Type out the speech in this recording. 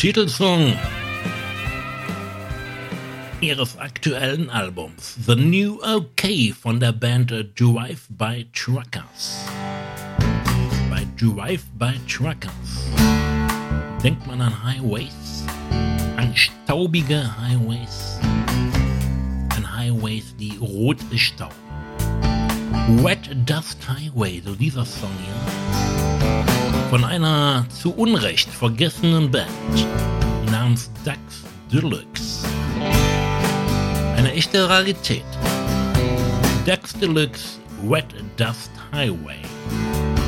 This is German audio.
Titelsong ihres aktuellen Albums The New OK von der Band Drive-By Truckers. Bei Drive-By Truckers denkt man an Highways, an staubige Highways, an Highways, die rot bestauben. Wet Dust Highway, so dieser Song hier, von einer zu Unrecht vergessenen Band namens Dax Deluxe. Eine echte Rarität. Dax Deluxe Wet Dust Highway.